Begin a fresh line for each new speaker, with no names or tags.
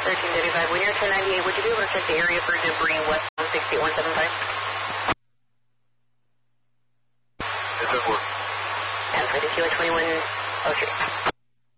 1335. When you're 1098, would you be able to check the area for debris west on 6175?
It does work.
And for the QA 2103.